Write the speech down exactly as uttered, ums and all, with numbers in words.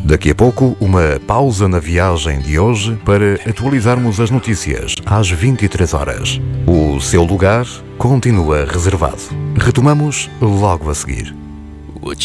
Daqui a pouco, uma pausa na viagem de hoje para atualizarmos as notícias às vinte e três horas. O seu lugar continua reservado. Retomamos logo a seguir.